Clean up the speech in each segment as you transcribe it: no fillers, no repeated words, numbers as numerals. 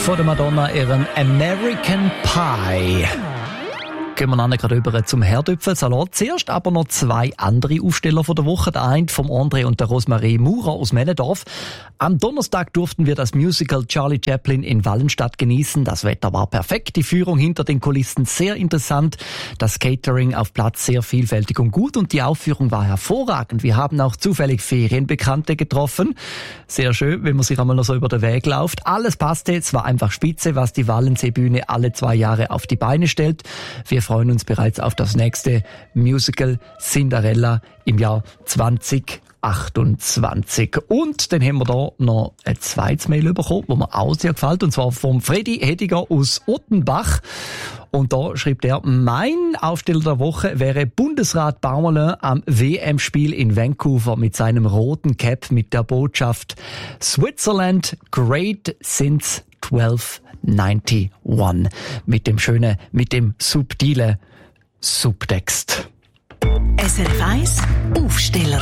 von der Madonna ihren American Pie. Gehen wir dann gerade über zum Herdöpfelsalat. Zuerst aber noch zwei andere Aufsteller von der Woche. Der eine vom André und der Rosemarie Maurer aus Männendorf. Am Donnerstag durften wir das Musical Charlie Chaplin in Wallenstadt genießen. Das Wetter war perfekt, die Führung hinter den Kulissen sehr interessant, das Catering auf Platz sehr vielfältig und gut und die Aufführung war hervorragend. Wir haben auch zufällig Ferienbekannte getroffen. Sehr schön, wenn man sich einmal noch so über den Weg läuft. Alles passte, es war einfach spitze, was die Wallenseebühne alle 2 Jahre auf die Beine stellt. Wir freuen uns bereits auf das nächste Musical Cinderella im Jahr 2028. Und dann haben wir da noch ein zweites Mail bekommen, das mir auch sehr gefällt, und zwar vom Freddy Hediger aus Ottenbach. Und da schreibt er, mein Aufsteller der Woche wäre Bundesrat Baumerlin am WM-Spiel in Vancouver mit seinem roten Cap mit der Botschaft Switzerland great since 1291. Mit dem schönen, mit dem subtilen Subtext. SRF 1 Aufsteller.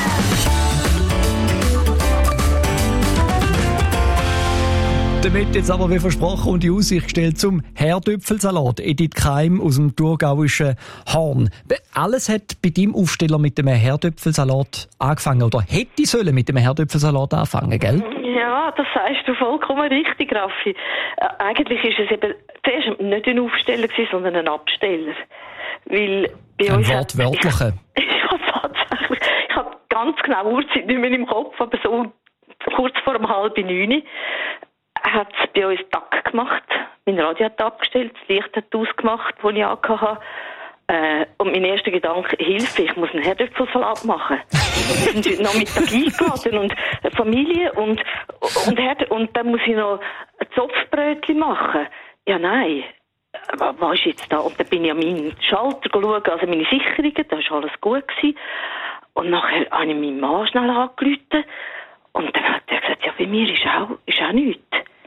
Damit jetzt aber wie versprochen und die Aussicht gestellt zum Herdöpfelsalat. Edith Keim aus dem thurgauischen Horn. Alles hat bei deinem Aufsteller mit dem Herdöpfelsalat angefangen oder hätte sollen mit dem Herdöpfelsalat anfangen, gell? Ja, das sagst du vollkommen richtig, Raffi. Eigentlich ist es eben zuerst nicht ein Aufsteller gewesen, sondern ein Absteller. Weil bei uns wortwörtlicher. Ja, tatsächlich. Ich habe ganz genau Uhrzeit nicht mehr im Kopf, aber so kurz vor 8:30 hat es bei uns Tack gemacht. Mein Radio hat abgestellt, das Licht hat ausgemacht, das ich angehabt habe. Und mein erster Gedanke, Hilfe, ich muss einen Herdöpfelsalat machen. Wir sind heute Nachmittag eingeladen und Familie und dann muss ich noch ein Zopfbrötchen machen. Ja, nein. Was ist jetzt da? Und dann bin ich an meinen Schalter schauen, also meine Sicherungen, da war alles gut gewesen. Und nachher habe ich meinen Mann schnell angerufen. Und dann hat er gesagt, ja, bei mir ist auch nichts.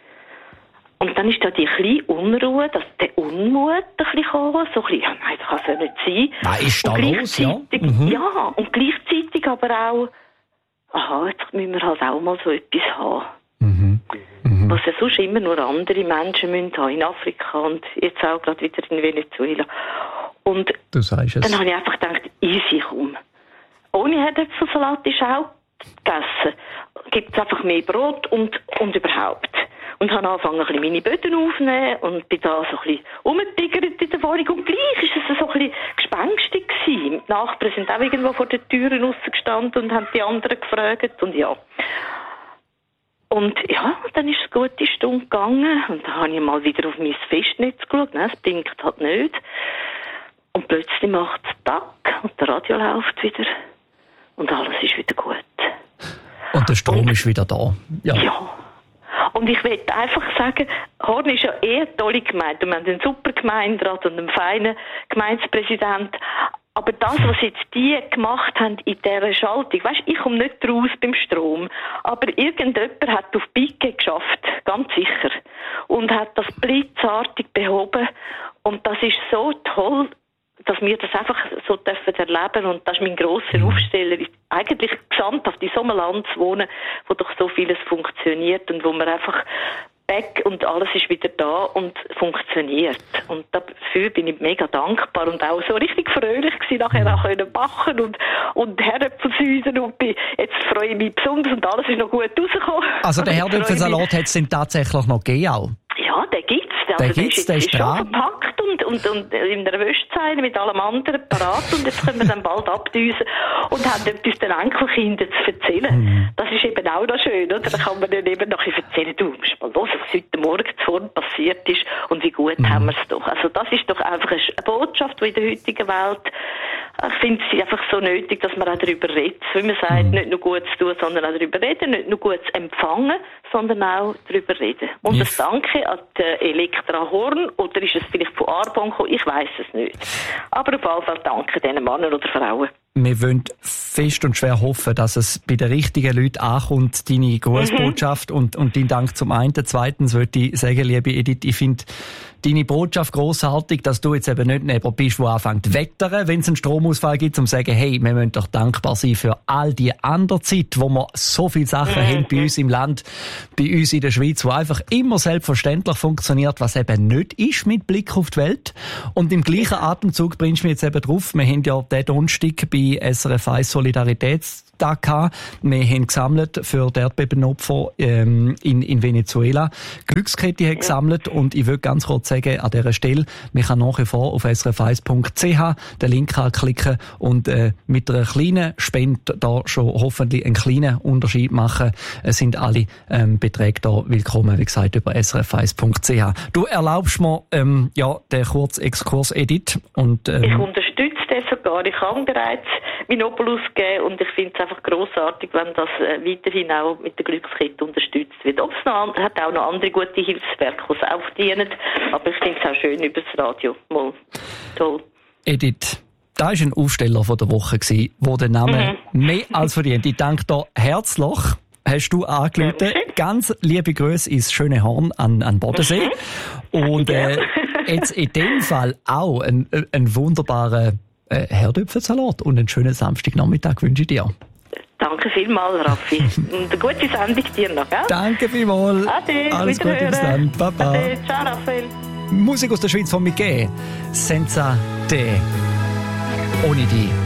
Und dann ist da die kleine Unruhe, der Unmut ein bisschen gekommen, so ein bisschen, ja, nein, das kann es ja nicht sein. Was ist da los, ja? Ja, und gleichzeitig aber auch, aha, jetzt müssen wir halt auch mal so etwas haben. Was ja sonst immer nur andere Menschen müssen haben, in Afrika und jetzt auch gerade wieder in Venezuela. Und du sagst es. Dann habe ich einfach gedacht, easy, komm. Ohne Herdöpfelsalat ist auch gegessen. Gibt es einfach mehr Brot und überhaupt. Und habe angefangen, ein bisschen meine Böden aufzunehmen und bin da so ein bisschen rumgetigert in der Wohnung. Und gleich war es so ein bisschen gespenstig gewesen. Die Nachbarn sind auch irgendwo vor den Türen rausgestanden und haben die anderen gefragt und ja. Und ja, dann ist es eine gute Stunde gegangen und dann habe ich mal wieder auf mein Festnetz geschaut. Nein, es blinkt halt nicht. Und plötzlich macht es Tack und der Radio läuft wieder und alles ist wieder gut. Und der Strom ist wieder da. Ja. Und ich will einfach sagen, Horn ist ja eine tolle Gemeinde. Wir haben einen super Gemeinderat und einen feinen Gemeindepräsidenten. Aber das, was jetzt die gemacht haben in dieser Schaltung, weisst, ich komme nicht raus beim Strom, aber irgendjemand hat auf Pike geschafft, ganz sicher, und hat das blitzartig behoben. Und das ist so toll, dass wir das einfach so dürfen erleben. Und das ist mein grosser Aufsteller, eigentlich gesamthaft in so einem Land zu wohnen, wo doch so vieles funktioniert und wo man einfach back und alles ist wieder da und funktioniert. Und dafür bin ich mega dankbar und auch so richtig fröhlich gewesen, nachher auch können backen und Herdöpfelsäusen und jetzt freue ich mich besonders und alles ist noch gut rausgekommen. Also der Herdöpfelsalat hat es denn tatsächlich noch gegeben auch? Ja, den gibt's. Der ist schon verpackt und in der Wäschzeile mit allem anderen parat und jetzt können wir dann bald abdüsen und haben etwas den Enkelkindern zu erzählen. Das ist eben auch noch schön, oder? Da kann man dann eben noch erzählen, du musst mal los, was heute Morgen zuvor passiert ist und wie gut haben wir es doch. Also das ist doch einfach eine Botschaft, die in der heutigen Welt, ich finde es einfach so nötig, dass man auch darüber redet. Wie man sagt, nicht nur gut zu tun, sondern auch darüber reden, nicht nur gut zu empfangen, sondern auch darüber reden. Und das Danke an die Elektra Horn, oder ist es vielleicht von Arbon gekommen? Ich weiss es nicht. Aber auf jeden Fall danke diesen Männern oder Frauen. wir wollen fest und schwer hoffen, dass es bei den richtigen Leuten ankommt, deine Grußbotschaft und dein Dank zum einen. Zweitens würde ich sagen, liebe Edith, ich finde deine Botschaft grossartig, dass du jetzt eben nicht jemand bist, der anfängt zu wettern, wenn es einen Stromausfall gibt, um zu sagen, hey, wir müssen doch dankbar sein für all die andere Zeit, wo wir so viele Sachen haben bei uns im Land, bei uns in der Schweiz, wo einfach immer selbstverständlich funktioniert, was eben nicht ist mit Blick auf die Welt. Und im gleichen Atemzug bringst du mich jetzt eben drauf, wir haben ja den Donnerstag bei SRF 1 Solidaritätstag gehabt. Wir haben gesammelt für die Erdbebenopfer in Venezuela. Glückskette hat gesammelt und ich will ganz kurz sagen, an dieser Stelle, man kann nach wie vor auf srf1.ch den Link anklicken und mit einer kleinen Spende da schon hoffentlich einen kleinen Unterschied machen. Es sind alle Beträge da willkommen, wie gesagt, über srf1.ch. Du erlaubst mir den kurzen Exkurs, Edith. Und, ich unterstütze das sogar. Ich kann bereits meinen Opel ausgeben und ich finde es einfach grossartig, wenn das weiterhin auch mit der Glückskette unterstützt wird. Es hat auch noch andere gute Hilfswerke, die es auch verdienen, aber ich finde es auch schön über das Radio. Mal toll. Edith, da war ein Aufsteller von der Woche, der den Namen mehr als verdient. Ich danke dir herzlich. Hast du angerufen. Ganz liebe Grüße ins schöne Horn an Bodensee. Und jetzt in dem Fall auch ein wunderbaren Herdöpfelsalat und einen schönen Samstagnachmittag wünsche ich dir. Danke vielmals, Raffi. Und eine gute Sendung dir noch, gell? Danke vielmals. Ade, alles Gute bis dann. Baba. Ade, ciao, Raphael. Musik aus der Schweiz von Miguel. Senza te. Ohne dich.